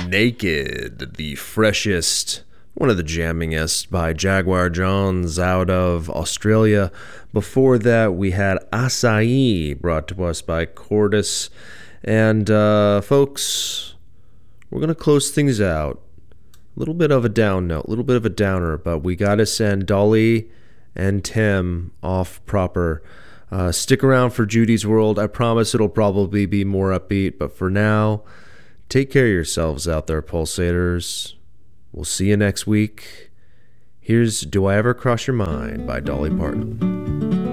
Naked, the freshest, one of the jammingest by Jaguar Johns out of Australia. Before that, we had Acai, brought to us by Cordis. And, folks, we're going to close things out. A little bit of a down note, a little bit of a downer, but we got to send Dolly and Tim off proper. Stick around for Judy's World. I promise it'll probably be more upbeat, but for now, take care of yourselves out there, Pulsators. We'll see you next week. Here's Do I Ever Cross Your Mind by Dolly Parton.